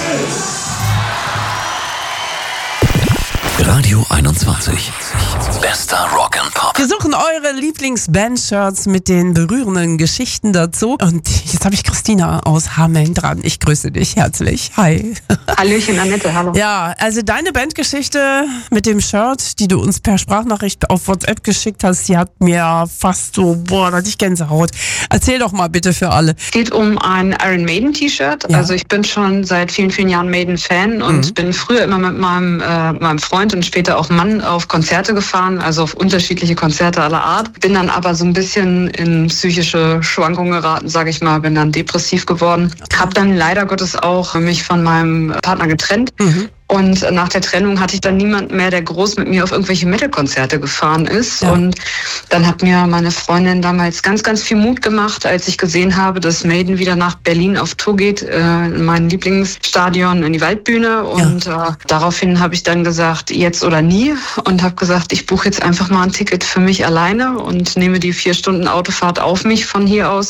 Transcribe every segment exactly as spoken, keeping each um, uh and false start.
Radio einundzwanzig. Bester Rock and Pop. Wir suchen eure Lieblings-Band-Shirts mit den berührenden Geschichten dazu. Und jetzt habe ich Christina aus Hameln dran. Ich grüße dich herzlich. Hi. Hallöchen, Annette, hallo. Ja, also deine Bandgeschichte mit dem Shirt, die du uns per Sprachnachricht auf WhatsApp geschickt hast, die hat mir fast so, boah, da hatte ich Gänsehaut. Erzähl doch mal bitte für alle. Es geht um ein Iron Maiden T-Shirt. Ja. Also ich bin schon seit vielen, vielen Jahren Maiden-Fan und mhm. bin früher immer mit meinem, äh, meinem Freund und später auch Mann auf Konzerte gefahren, also auf unterschiedliche Konzerte aller Art. Bin dann aber so ein bisschen in psychische Schwankungen geraten, sage ich mal, bin dann depressiv geworden. Hab dann leider Gottes auch mich von meinem Partner getrennt. Mhm. Und nach der Trennung hatte ich dann niemanden mehr, der groß mit mir auf irgendwelche Metal-Konzerte gefahren ist. Ja. Und dann hat mir meine Freundin damals ganz, ganz viel Mut gemacht, als ich gesehen habe, dass Maiden wieder nach Berlin auf Tour geht, äh, in mein Lieblingsstadion, in die Waldbühne. Und ja. äh, daraufhin habe ich dann gesagt, jetzt oder nie. Und habe gesagt, ich buche jetzt einfach mal ein Ticket für mich alleine und nehme die vier Stunden Autofahrt auf mich von hier aus.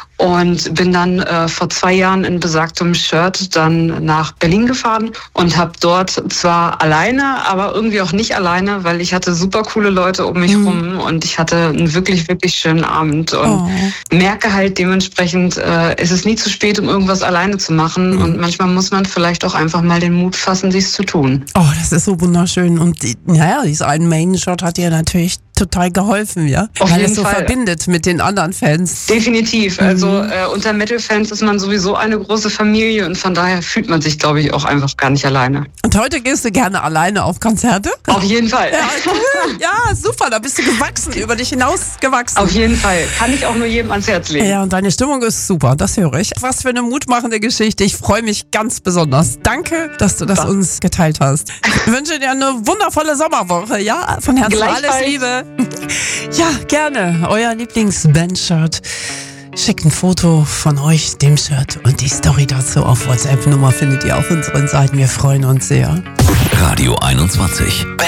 Und bin dann äh, vor zwei Jahren in besagtem Shirt dann nach Berlin gefahren und habe dort zwar alleine, aber irgendwie auch nicht alleine, weil ich hatte super coole Leute um mich mhm. rum und ich hatte einen wirklich, wirklich schönen Abend und oh. merke halt dementsprechend, äh, es ist nie zu spät, um irgendwas alleine zu machen mhm. und manchmal muss man vielleicht auch einfach mal den Mut fassen, dies zu tun. Oh, das ist so wunderschön und die, naja, dieses einen Main-Shot hat dir natürlich total geholfen, ja? Auf Weil jeden es so Fall verbindet mit den anderen Fans. Definitiv. Mhm. Also äh, unter Metal-Fans ist man sowieso eine große Familie und von daher fühlt man sich, glaube ich, auch einfach gar nicht alleine. Und heute gehst du gerne alleine auf Konzerte? Auf jeden Fall. Ja, cool. Ja, super. Da bist du gewachsen, über dich hinaus gewachsen. Auf jeden Fall. Kann ich auch nur jedem ans Herz legen. Ja, und deine Stimmung ist super. Das höre ich. Was für eine mutmachende Geschichte. Ich freue mich ganz besonders. Danke, dass du das ja. uns geteilt hast. Ich wünsche dir eine wundervolle Sommerwoche. Ja, von Herzen alles Liebe. Ja, gerne. Euer Lieblings-Band-Shirt. Schickt ein Foto von euch, dem Shirt und die Story dazu auf WhatsApp. Nummer findet ihr auf unseren Seiten. Wir freuen uns sehr. Radio einundzwanzig.